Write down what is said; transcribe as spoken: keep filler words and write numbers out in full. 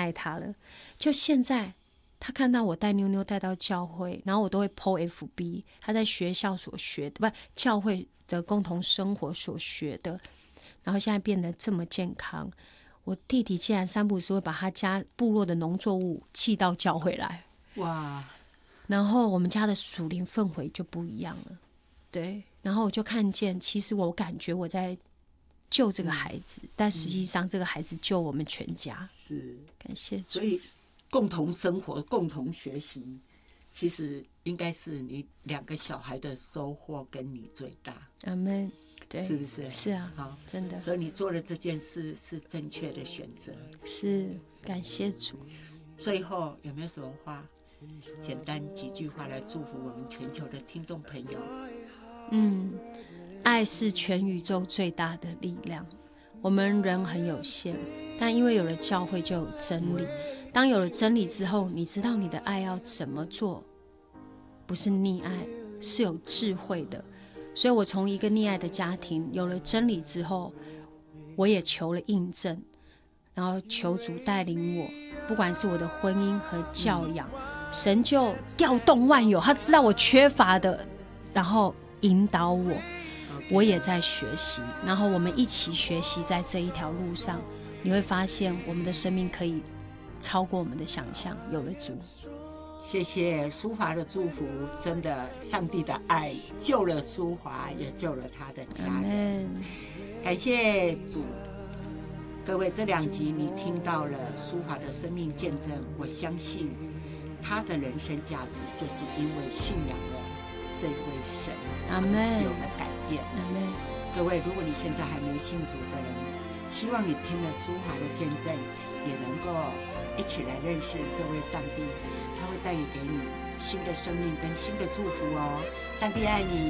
爱他了。就现在他看到我带妞妞带到教会，然后我都会 po F B 他在学校所学的，不，教会的共同生活所学的，然后现在变得这么健康。我弟弟竟然三不五时会把他家部落的农作物寄到教会来， 哇！ 然后我们家的属灵氛围就不一样了。对，然后我就看见，其实我感觉我在救这个孩子，嗯、但实际上这个孩子救我们全家。 是， 感谢主。 所以共同生活、共同学习，其实应该是你两个小孩的收获跟你最大。 阿们，对， 是不是？ 是啊， 好， 真的。 所以你做的这件事是正确的选择。 是，感谢主。 最后有没有什么话？简单几句话来祝福我们全球的听众朋友。 嗯，爱是全宇宙最大的力量。我们人很有限，但因为有了教会就有真理。当有了真理之后，你知道你的爱要怎么做，不是溺爱，是有智慧的。所以我从一个溺爱的家庭有了真理之后，我也求了印证，然后求主带领我，不管是我的婚姻和教养，神就调动万有，他知道我缺乏的，然后引导我，我也在学习，然后我们一起学习，在这一条路上，你会发现我们的生命可以超过我们的想象。有了主， 谢谢淑华的祝福，真的，上帝的爱救了淑华，也救了他的家人。感谢主。各位，这两集你听到了淑华的生命见证，我相信他的人生价值就是因为信仰了这位神， 阿们， 有了改变。 阿们。 各位，如果你现在还没信主的人，希望你听了淑华的见证，也能够一起来认识这位上帝，他会带给你新的生命跟新的祝福哦。上帝爱你。